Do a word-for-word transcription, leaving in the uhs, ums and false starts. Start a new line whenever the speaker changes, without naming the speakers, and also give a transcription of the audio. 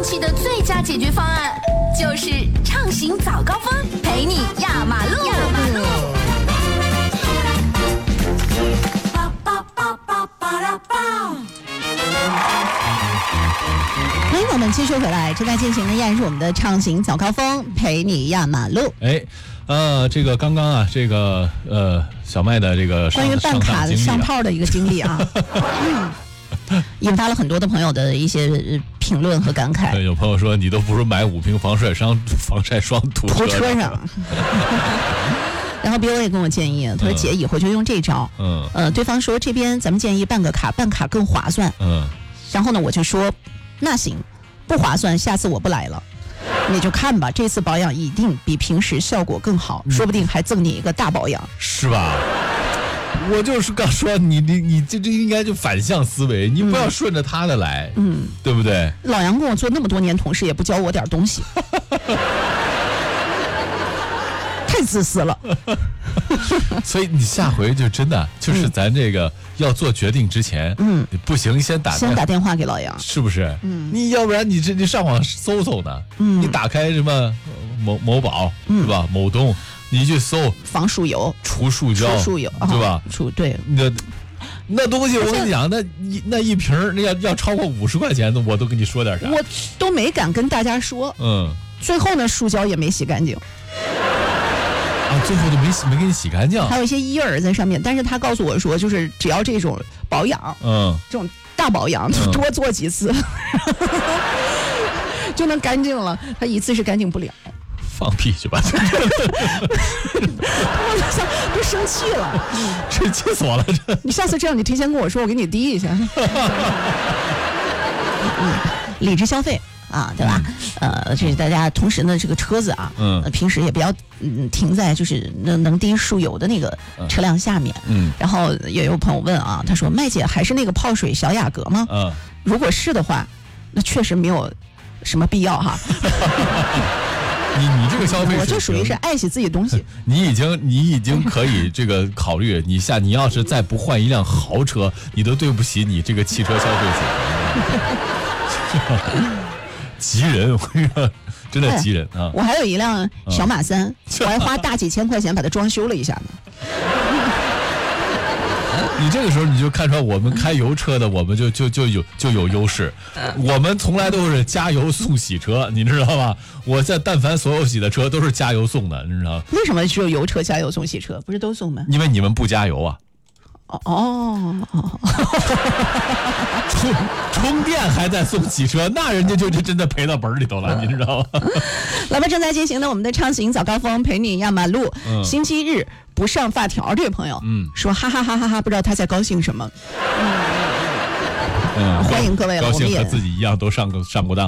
期的最佳解决方案，就是畅行早高峰，陪你压马路。压马路。
欢迎我们继续回来，正在进行的依然是我们的畅行早高峰，陪你压马路。
哎，呃，这个刚刚啊，这个呃，小麦的这个
关于办卡的上炮的一个经历啊，嗯、引发了很多的朋友的一些评论和感慨。
有朋友说，你都不如买五瓶防晒霜，防晒霜涂
涂车上。然后 B O 也跟我建议，他说姐以后就用这招。嗯。呃，对方说这边咱们建议办个卡，办卡更划算。嗯。然后呢，我就说，那行，不划算，下次我不来了。你就看吧，这次保养一定比平时效果更好，说不定还赠你一个大保养，
是吧？我就是刚说你你你这这应该就反向思维，你不要顺着他的来，嗯，对不对？
老杨跟我做那么多年同事，也不教我点东西。太自私了。
所以你下回就真的就是咱这个要做决定之前，嗯，不行先打
先打电话给老杨，
是不是？嗯，你要不然你这你上网搜搜呢，嗯，你打开什么某某宝，嗯，是吧？某东，你去搜
防树油、
除树胶、
除树油，
对吧？
除对
那那东西我跟你讲，那一那一瓶那要要超过五十块钱的，我都跟你说点啥，
我都没敢跟大家说，嗯，最后呢，树胶也没洗干净。
啊，最后就没洗没给你洗干净，
还有一些伊尔在上面，但是他告诉我说，就是只要这种保养，嗯，这种大保养，嗯、多做几次，就能干净了。他一次是干净不了。
放屁去吧！
我都生气了，
这气死我了！这
你下次这样，你提前跟我说，我给你滴一下。嗯，理智消费。啊，对吧？嗯、呃，这是大家同时呢，这个车子啊，嗯，呃、平时也不要嗯停在就是能能滴树油的那个车辆下面，嗯。然后也有朋友问啊，他说：“麦姐还是那个泡水小雅阁吗？”嗯，如果是的话，那确实没有什么必要哈。
你你这个消费，
我就属于是爱惜自己东西。
你已经你已经可以这个考虑，你下你要是再不换一辆豪车，你都对不起你这个汽车消费水平。急人，我跟你说，真的急人啊！
哎、我还有一辆小马三，嗯、我还花大几千块钱把它装修了一下呢。
你这个时候你就看出来，我们开油车的，我们就就就有就有优势。我们从来都是加油送洗车，你知道吧？我在但凡所有洗的车都是加油送的，你知道吗？
为什么只有油车加油送洗车？不是都送吗？
因为你们不加油啊。
哦，
充充电还在送洗车，那人家就真的赔到本里头了，你知道吗？
来吧，正在进行的我们的畅行早高峰，陪你压马路。嗯、星期日不上发条，这位朋友，嗯，说哈哈哈哈哈，不知道他在高兴什么。嗯，嗯欢迎各位了，
高兴和自己一样都上过上过当。